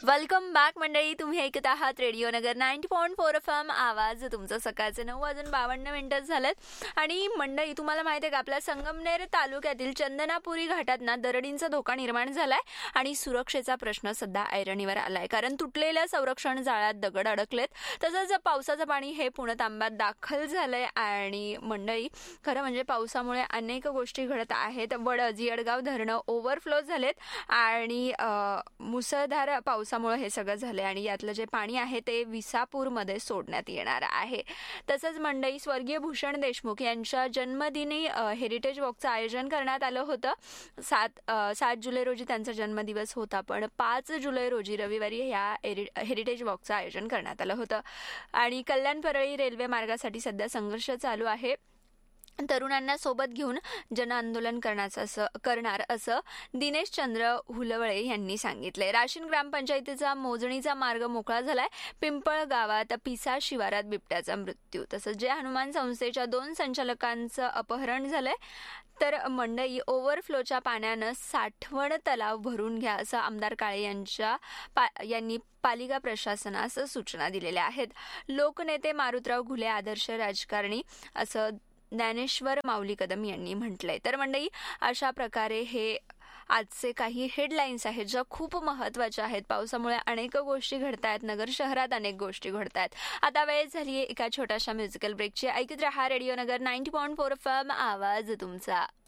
Welcome back मंडळी. तुम्ही ऐकत आहात रेडिओ नगर 90.4 FM. आवाज तुमचं. सकाळचे 9:52 झालेत. आणि मंडळी, तुम्हाला माहिती आहे का, आपल्या संगमनेर तालुक्यातील चंदनापुरी घाटात ना दरडींचा धोका निर्माण झालाय आणि सुरक्षेचा प्रश्न सध्या ऐरणीवर आलाय, कारण तुटलेल्या संरक्षण जाळ्यात दगड अडकलेत. तसंच पावसाचं पाणी हे पुणतांब्यात दाखल झालंय. आणि मंडळी, खरं म्हणजे पावसामुळे अनेक गोष्टी घडत आहेत. वडज येडगाव धरणं ओव्हरफ्लो झालेत आणि मुसळधार पावसामुळे हे सगळं झालंय. आणि यातलं जे पाणी आहे ते विसापूरमध्ये सोडण्यात येणार आहे. तसंच मंडळी, स्वर्गीय भूषण देशमुख यांच्या जन्मदिनी हेरिटेज वॉकचं आयोजन करण्यात आलं होतं. 7 जुलै रोजी त्यांचा जन्मदिवस होता, पण 5 जुलै रोजी रविवारी या हेरिटेज वॉकचं आयोजन करण्यात आलं होतं. आणि कल्याण परळी रेल्वे मार्गासाठी सध्या संघर्ष चालू आहे. तरुणांना सोबत घेऊन जनआंदोलन करणार असं दिनेश चंद्र हुलवळे यांनी सांगितले. राशीन ग्रामपंचायतीचा मोजणीचा मार्ग मोकळा झालाय. पिंपळ गावात पिसा शिवारात बिबट्याचा मृत्यू. तसंच जे हनुमान संस्थेच्या 2 संचालकांचं अपहरण झालंय. तर मंडई, ओव्हरफ्लोच्या पाण्यानं साठवण तलाव भरून घ्या असं आमदार काळे यांनी पालिका प्रशासनास सूचना दिलेल्या आहेत. लोकनेते मारुतराव घुले आदर्श राजकारणी असं ज्ञानेश्वर माऊली कदम यांनी म्हटलंय. तर मंडळी, अशा प्रकारे हे आजचे काही हेडलाईन्स आहेत ज्या खूप महत्त्वाच्या आहेत. पावसामुळे अनेक गोष्टी घडतायत, नगर शहरात अनेक गोष्टी घडतायत. आता वेळ झाली एका छोट्याशा म्युझिकल ब्रेकची. ऐकत रहा रेडिओ नगर 90.4 FM. आवाज तुमचा.